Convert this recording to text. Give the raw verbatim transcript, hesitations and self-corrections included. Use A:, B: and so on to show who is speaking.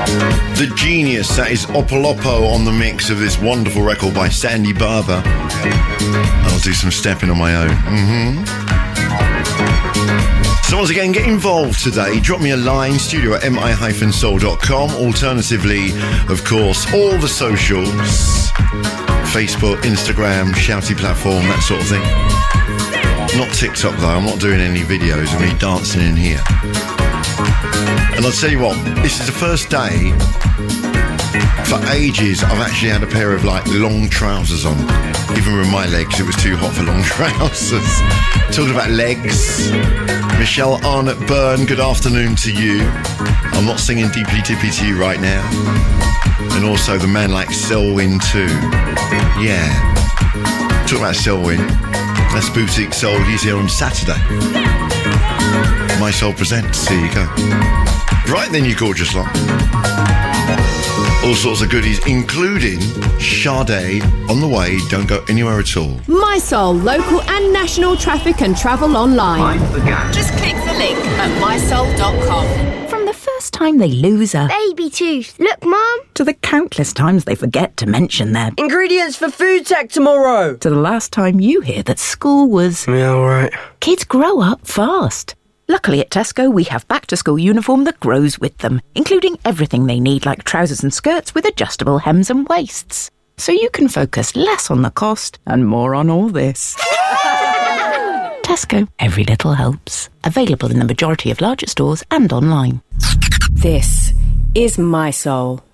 A: The genius that is Opolopo on the mix of this wonderful record by Sandy Barber. I'll do some stepping on my own. Mm-hmm. So once again, get involved today. Drop me a line, studio at mi dash soul dot com. Alternatively, of course, all the socials. Facebook, Instagram, shouty platform, that sort of thing. Not TikTok though, I'm not doing any videos of me dancing in here. And I'll tell you what, this is the first day for ages I've actually had a pair of like long trousers on. Even with my legs, it was too hot for long trousers. Talking about legs, Michelle Arnott Byrne, good afternoon to you. I'm not singing Deeply Tippy to you right now. And also the man like Selwyn too. Yeah. Talk about Selwyn. That's Boutique Soul. He's here on Saturday. My Soul Presents. Here you go. Right then, you gorgeous lot. All sorts of goodies, including Sade on the way. Don't go anywhere at all.
B: My Soul, local and national traffic and travel online. Just click the link at my soul dot com.
C: From the first time they lose a
D: baby tooth. Look, Mum.
C: To the countless times they forget to mention their
E: ingredients for food tech tomorrow.
C: To the last time you hear that school was...
E: Yeah, all right.
C: Kids grow up fast. Luckily at Tesco, we have back-to-school uniform that grows with them, including everything they need like trousers and skirts with adjustable hems and waists. So you can focus less on the cost and more on all this. Tesco, every little helps. Available in the majority of larger stores and online.
B: This is My Soul.